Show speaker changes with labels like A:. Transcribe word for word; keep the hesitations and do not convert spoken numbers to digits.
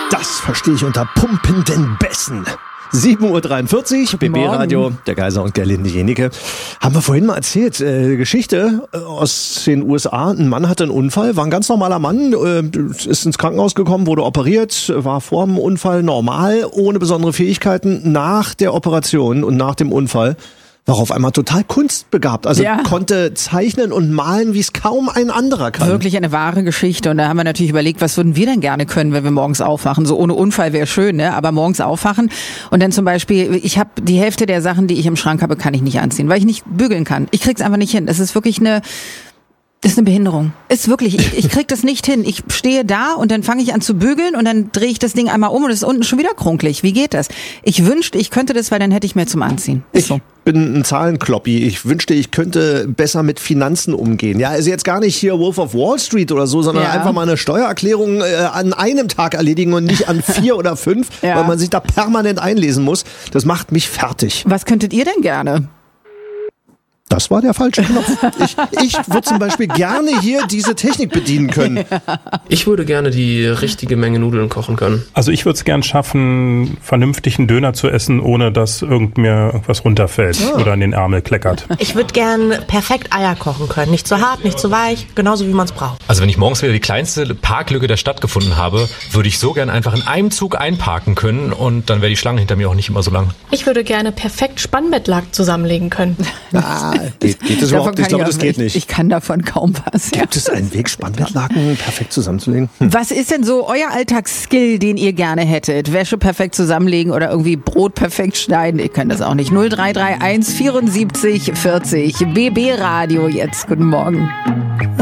A: Das verstehe ich unter pumpenden Bässen. sieben Uhr dreiundvierzig, B B-Radio, der Geiser und Gerlinde Jenike. Haben wir vorhin mal erzählt, äh, Geschichte aus den U S A. Ein Mann hatte einen Unfall, war ein ganz normaler Mann, äh, ist ins Krankenhaus gekommen, wurde operiert, war vor dem Unfall normal, ohne besondere Fähigkeiten. Nach der Operation und nach dem Unfall war auf einmal total kunstbegabt. Also
B: ja.
A: konnte zeichnen und malen, wie es kaum ein anderer kann.
B: Wirklich eine wahre Geschichte. Und da haben wir natürlich überlegt, was würden wir denn gerne können, wenn wir morgens aufwachen? So ohne Unfall wäre schön, ne? Aber morgens aufwachen und dann zum Beispiel, ich habe die Hälfte der Sachen, die ich im Schrank habe, kann ich nicht anziehen, weil ich nicht bügeln kann. Ich krieg's einfach nicht hin. Es ist wirklich eine... Das ist eine Behinderung. Ist wirklich, ich, ich krieg das nicht hin. Ich stehe da und dann fange ich an zu bügeln und dann drehe ich das Ding einmal um und es ist unten schon wieder krunkelig. Wie geht das? Ich wünschte, ich könnte das, weil dann hätte ich mehr zum Anziehen. Ist so.
A: Ich bin ein Zahlenkloppi. Ich wünschte, ich könnte besser mit Finanzen umgehen. Ja, also jetzt gar nicht hier Wolf of Wall Street oder so, sondern
B: Ja.
A: einfach mal eine Steuererklärung äh, an einem Tag erledigen und nicht an vier oder fünf,
B: Ja.
A: weil man sich da permanent einlesen muss. Das macht mich fertig.
B: Was könntet ihr denn gerne?
A: Das war der falsche Knopf. Ich, ich würde zum Beispiel gerne hier diese Technik bedienen können.
C: Ich würde gerne die richtige Menge Nudeln kochen können.
D: Also ich würde es gern schaffen, vernünftigen Döner zu essen, ohne dass irgend mir irgendwas runterfällt
A: Ja.
D: oder in den Ärmel kleckert.
E: Ich würde gern perfekt Eier kochen können. Nicht zu hart, nicht zu weich, genauso wie man es braucht.
F: Also wenn ich morgens wieder die kleinste Parklücke der Stadt gefunden habe, würde ich so gern einfach in einem Zug einparken können und dann wäre die Schlange hinter mir auch nicht immer so lang.
G: Ich würde gerne perfekt Spannbettlaken zusammenlegen können.
A: Ah, geht, geht das überhaupt nicht? Ich glaube, das geht nicht.
B: Ich kann davon kaum was. Ja.
A: Gibt es einen Weg, Spannbettlaken perfekt zusammenzulegen? Hm.
B: Was ist denn so euer Alltagsskill, den ihr gerne hättet? Wäsche perfekt zusammenlegen oder irgendwie Brot perfekt schneiden? Ich kann das auch nicht. null drei drei eins vierundsiebzig vierzig B B Radio jetzt. Guten Morgen.